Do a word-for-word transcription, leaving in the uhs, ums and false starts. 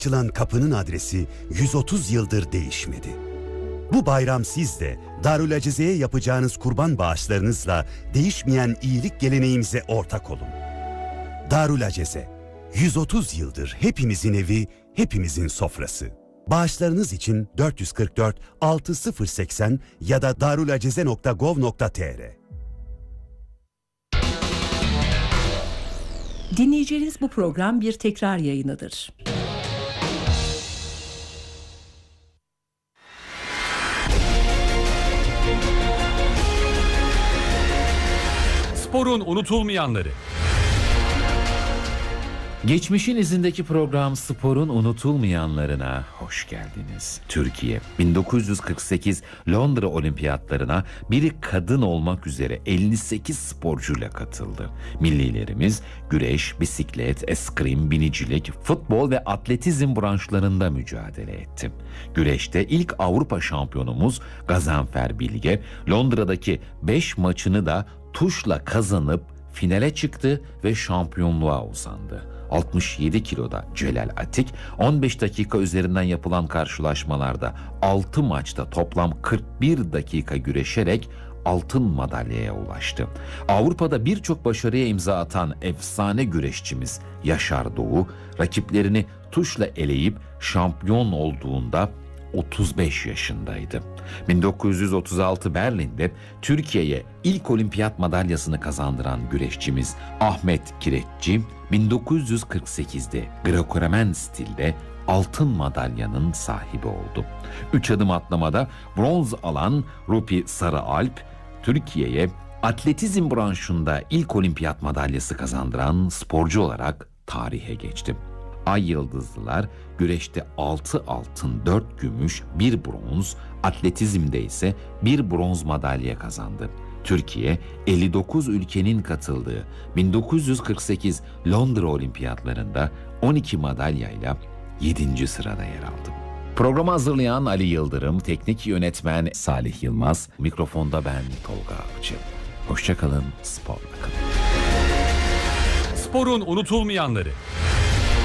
Açılan kapının adresi yüz otuz yıldır değişmedi. Bu bayram siz de Darül Acize'ye yapacağınız kurban bağışlarınızla değişmeyen iyilik geleneğimize ortak olun. Darül Acize, yüz otuz yıldır hepimizin evi, hepimizin sofrası. Bağışlarınız için dört yüz kırk dört altı sıfır seksen ya da darulacize nokta gov nokta tr. Dinleyeceğiniz bu program bir tekrar yayınıdır. Sporun unutulmayanları. Geçmişin izindeki program Sporun unutulmayanlarına hoş geldiniz. Türkiye bin dokuz yüz kırk sekiz Londra Olimpiyatlarına biri kadın olmak üzere elli sekiz sporcuyla katıldı. Millilerimiz güreş, bisiklet, eskrim, binicilik, futbol ve atletizm branşlarında mücadele etti. Güreşte ilk Avrupa şampiyonumuz Gazanfer Bilge, Londra'daki beş maçını da tuşla kazanıp finale çıktı ve şampiyonluğa uzandı. altmış yedi kiloda Celal Atik on beş dakika üzerinden yapılan karşılaşmalarda altı maçta toplam kırk bir dakika güreşerek altın madalyaya ulaştı. Avrupa'da birçok başarıya imza atan efsane güreşçimiz Yaşar Doğu rakiplerini tuşla eleyip şampiyon olduğunda otuz beş yaşındaydı. bin dokuz yüz otuz altı Berlin'de Türkiye'ye ilk olimpiyat madalyasını kazandıran güreşçimiz Ahmet Kireççi, bin dokuz yüz kırk sekizde Greco-Romen stilde altın madalyanın sahibi oldu. Üç adım atlamada bronz alan Rupi Sarıalp, Türkiye'ye atletizm branşında ilk olimpiyat madalyası kazandıran sporcu olarak tarihe geçti. Ay Yıldızlılar güreşte altı altın, dört gümüş, bir bronz, atletizmde ise bir bronz madalya kazandı. Türkiye elli dokuz ülkenin katıldığı bin dokuz yüz kırk sekiz Londra Olimpiyatlarında on iki madalyayla yedinci sırada yer aldı. Programı hazırlayan Ali Yıldırım, teknik yönetmen Salih Yılmaz, mikrofonda ben Tolga Avcı. Hoşça kalın, sporla kalın. Sporun unutulmayanları.